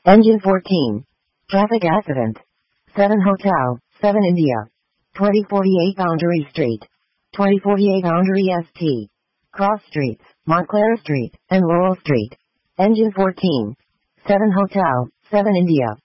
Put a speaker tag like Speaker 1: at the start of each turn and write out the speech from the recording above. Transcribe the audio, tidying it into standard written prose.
Speaker 1: Engine 14. Traffic accident. 7 Hotel, 7 India. 2048 Boundary Street. 2048 Boundary ST. Cross Streets, Montclair Street, and Laurel Street. Engine 14. 7 Hotel, 7 India.